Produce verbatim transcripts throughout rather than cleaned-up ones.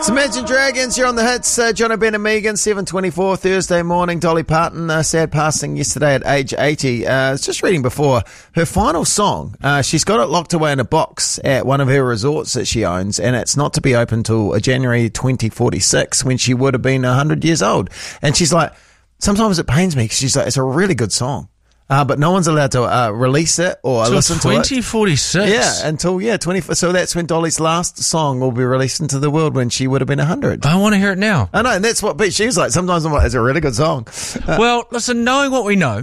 Imagine Dragons, you're on the hits. Uh, John O'Brien and Megan, seven twenty-four Thursday morning. Dolly Parton, uh, sad passing yesterday at age eighty. Uh, I was just reading before, her final song, uh, she's got it locked away in a box at one of her resorts that she owns, and it's not to be open till January twenty forty-six, when she would have been one hundred years old. And she's like, sometimes it pains me, because she's like, it's a really good song. Uh, but no one's allowed to uh, release it or so listen to it. twenty forty-six? Yeah, until, yeah, twenty. So that's when Dolly's last song will be released into the world, when she would have been one hundred. I want to hear it now. I know, and that's what, but she was like, sometimes I'm like, it's a really good song. Uh, well, listen, knowing what we know,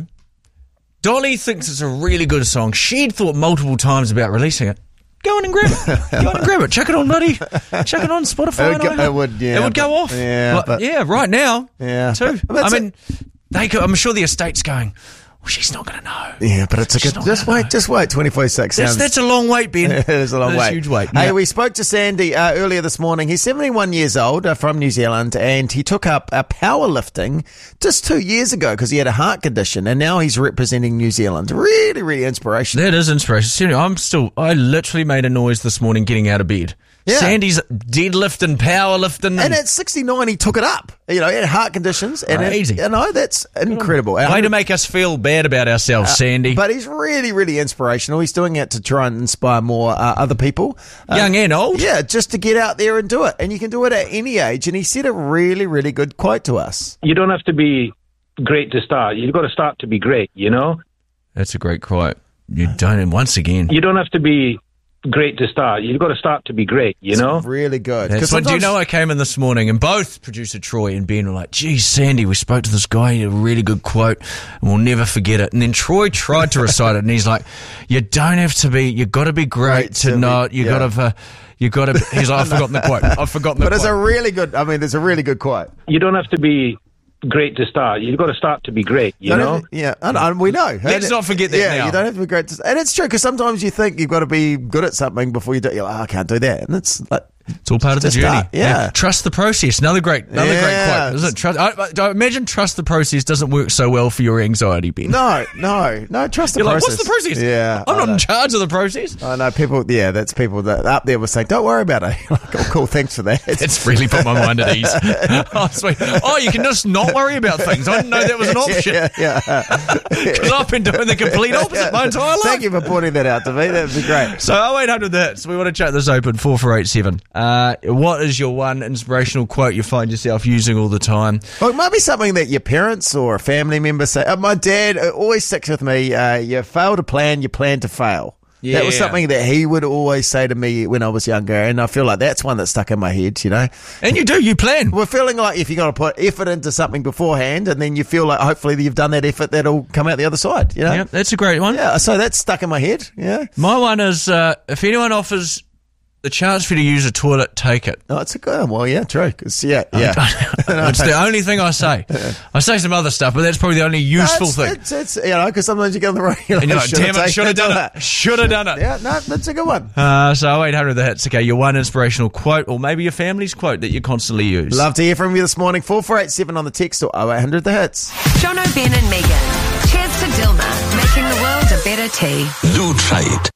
Dolly thinks it's a really good song. She'd thought multiple times about releasing it. Go on and grab it. Go on and grab it. Chuck it on, buddy. Chuck it on Spotify. It would, go, it would, yeah. It would go but, off. Yeah, but, but, yeah, right now. Yeah. Too. But, I mean, they could, I'm sure the estate's going, well, she's not going to know. Yeah, but it's a She's good. Just wait, know. just wait. Twenty forty-six. That's, that's a long wait, Ben. It is a long That's wait. a huge wait. Hey, Yeah. we spoke to Sandy uh, earlier this morning. He's seventy-one years old, uh, from New Zealand, and he took up uh, powerlifting just two years ago because he had a heart condition, and now he's representing New Zealand. Really, really inspirational. That is inspirational. Seriously, I'm still, I literally made a noise this morning getting out of bed. Yeah. Sandy's deadlifting, powerlifting. And at sixty-nine, he took it up. You know, he had heart conditions. And Crazy. It, you know, that's incredible. Way to make us feel bad about ourselves, Uh, Sandy. But he's really, really inspirational. He's doing it to try and inspire more uh, other people. Uh, Young and old. Yeah, just to get out there and do it. And you can do it at any age. And he said a really, really good quote to us. You don't have to be great to start. You've got to start to be great, you know? That's a great quote. You don't, and once again. You don't have to be great to start. You've got to start to be great, you It's know? really good. That's what, do you know, I came in this morning and both producer Troy and Ben were like, geez, Sandy, we spoke to this guy, he had a really good quote and we'll never forget it. And then Troy tried to recite it and he's like, you don't have to be, you've got to be great, Great to, to know, be- you yeah. got to, uh, you got to, he's like, I've forgotten the quote. I've forgotten the But quote. it's a really good, I mean, there's a really good quote. You don't have to be great to start. You've got to start to be great, you Don't know? have to- yeah, I know, we know. Let's And- not forget that yeah, now. you don't have to be great. To, and it's true, because sometimes you think you've got to be good at something before you do it. You're like, oh, I can't do that. And it's like, It's all part of the Just journey. start, yeah. Trust the process. Another great, another Yeah. great quote. Isn't it? Trust, I, I imagine trust the process doesn't work so well for your anxiety, Ben. no, no, no, trust the You're like, process. what's the process? Yeah. I'm I not know. in charge of the process. I know people, yeah, that's people that up there were saying, don't worry about it. Like, oh, cool, thanks for that. It's really put my mind at ease. Oh, sweet. Oh, you can just not worry about things. I didn't know that was an option. Yeah, yeah. Because I've been doing the complete opposite my entire life. Thank you for pointing that out to me. That would be great. So oh eight hundred hits. We want to chat this open, four four eight seven. Uh, what is your one inspirational quote you find yourself using all the time? Well, it might be something that your parents or a family member say. Uh, my dad uh, always sticks with me. Uh, you fail to plan, you plan to fail. That was Yeah. something that he would always say to me when I was younger, and I feel like that's one that stuck in my head, you know. And you do, you plan. We're feeling like if you're going to put effort into something beforehand, and then you feel like hopefully that you've done that effort, that'll come out the other side, you know. Yeah, that's a great one. Yeah, so that's stuck in my head, yeah. My one is, uh, if anyone offers the chance for you to use a toilet, take it. Oh, it's a good one. Well, yeah, true. 'Cause, yeah, yeah. It's the only thing I say. I say some other stuff, but that's probably the only useful it's, thing. It's, it's, you know, because sometimes you get on the road, you're And you're like, like, damn it, should have done that. it. Should have done it. Yeah, no, that's a good one. Uh, so oh eight hundred the hits. Okay, your one inspirational quote, or maybe your family's quote that you constantly use. Love to hear from you this morning. four four eight seven on the text or oh eight hundred the hits. John O'Brien and Megan. Cheers to Dilma, making the world a better tea. Lutrate.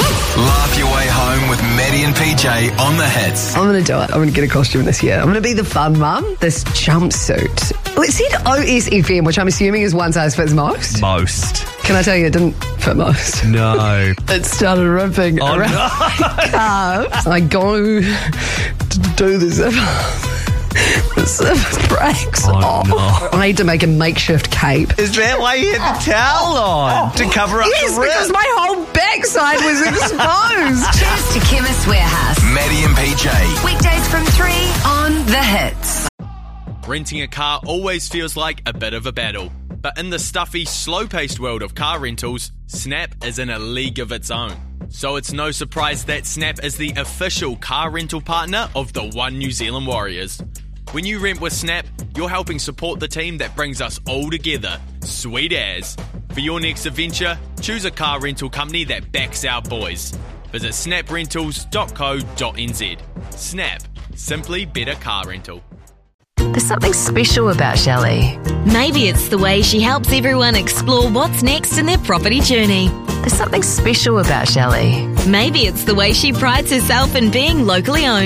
Laugh your way home with Maddie and P J on the hits. I'm going to do it. I'm going to get a costume this year. I'm going to be the fun mum. This jumpsuit. Well, it said O S F M, which I'm assuming is one size fits most. Most. Can I tell you, it didn't fit most. No. It started ripping Oh, around no. my calves. I go to do the zipper. The zipper breaks Oh, off. no. I had to make a makeshift cape. Is that why you had the towel on? To cover up Yes, the rip? because my whole backside was exposed. Cheers to Chemist Warehouse. Maddie and P J. Weekdays from three on The Hits. Renting a car always feels like a bit of a battle. But in the stuffy, slow-paced world of car rentals, Snap is in a league of its own. So it's no surprise that Snap is the official car rental partner of the One New Zealand Warriors. When you rent with Snap, you're helping support the team that brings us all together. Sweet as. For your next adventure, choose a car rental company that backs our boys. Visit snap rentals dot co dot n z. Snap. Simply better car rental. There's something special about Shelley. Maybe it's the way she helps everyone explore what's next in their property journey. There's something special about Shelley. Maybe it's the way she prides herself in being locally owned.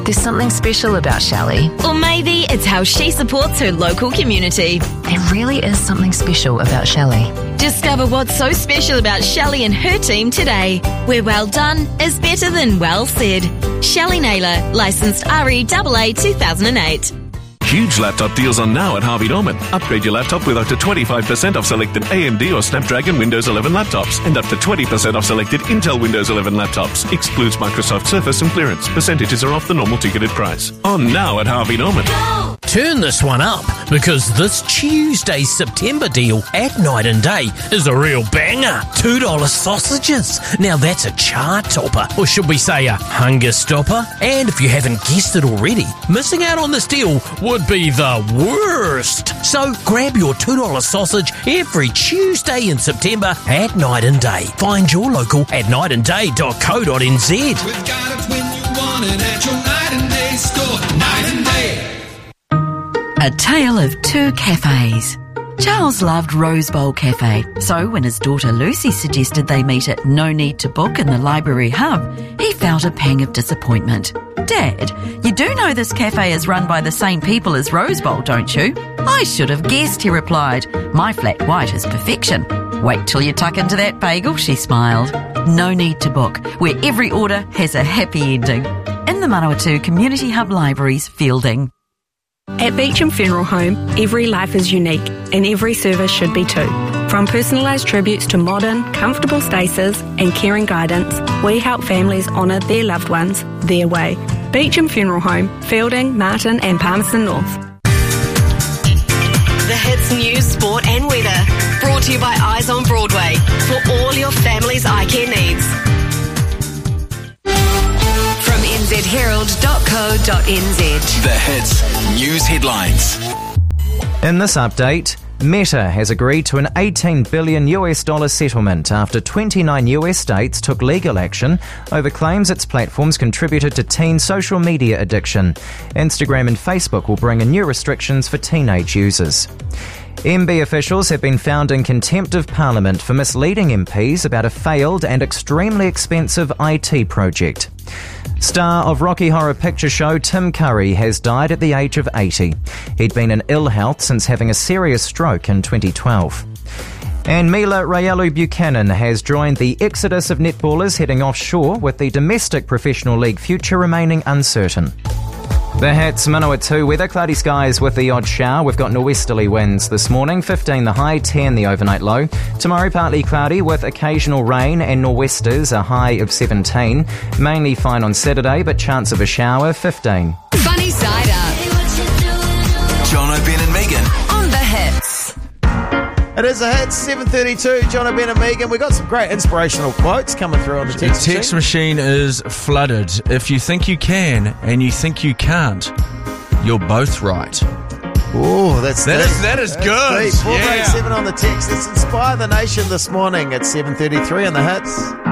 There's something special about Shelley. Or maybe it's how she supports her local community. There really is something special about Shelley. Discover what's so special about Shelley and her team today, where well done is better than well said. Shelley Naylor, licensed R E A A two thousand eight. Huge laptop deals on now at Harvey Norman. Upgrade your laptop with up to twenty-five percent off selected A M D or Snapdragon Windows eleven laptops and up to twenty percent off selected Intel Windows eleven laptops. Excludes Microsoft Surface and clearance. Percentages are off the normal ticketed price. On now at Harvey Norman. Turn this one up, because this Tuesday's September deal at Night and Day is a real banger. two dollar sausages. Now that's a chart topper, or should we say a hunger stopper? And if you haven't guessed it already, missing out on this deal would be the worst. So grab your two dollar sausage every Tuesday in September at Night and Day. Find your local at night and day dot co dot n z. We've got it when you want it at your Night and Day store. Night and Day. A tale of two cafes. Charles loved Rose Bowl Cafe, so when his daughter Lucy suggested they meet at No Need to Book in the library hub, he felt a pang of disappointment. Dad, you do know this cafe is run by the same people as Rose Bowl, don't you? I should have guessed, he replied. My flat white is perfection. Wait till you tuck into that bagel, she smiled. No Need to Book, where every order has a happy ending. In the Manawatu Community Hub Libraries, Fielding. At Beecham Funeral Home, every life is unique and every service should be too. From personalised tributes to modern, comfortable stasis and caring guidance, we help families honour their loved ones their way. Beecham Funeral Home, Fielding, Martin and Palmerston North. The Hits News, Sport and Weather. Brought to you by Eyes on Broadway. For all your family's eye care needs. From n z herald dot co dot n z. The Hits News Headlines. In this update, Meta has agreed to an eighteen billion U S dollar settlement after twenty-nine U S states took legal action over claims its platforms contributed to teen social media addiction. Instagram and Facebook will bring in new restrictions for teenage users. M B officials have been found in contempt of Parliament for misleading M Ps about a failed and extremely expensive I T project. Star of Rocky Horror Picture Show Tim Curry has died at the age of eighty. He'd been in ill health since having a serious stroke in twenty twelve. And Mila Rayalu Buchanan has joined the exodus of netballers heading offshore, with the domestic professional league future remaining uncertain. The Hits Manawatu weather, cloudy skies with the odd shower. We've got norwesterly winds this morning, fifteen the high, ten the overnight low. Tomorrow partly cloudy with occasional rain and nor'westers, a high of seventeen. Mainly fine on Saturday, but chance of a shower, fifteen. Funny Side Up. John O'Ben and Megan. On The Hits. It is a hit, seven thirty-two, John O'Ben and Megan. We've got some great inspirational quotes coming through on the text The text machine is flooded. If you think you can and you think you can't, you're both right. Oh, that's That deep. is- that is That's good. deep. four Yeah. eight seven on the text. Let's inspire the nation this morning at seven thirty-three on the Hits.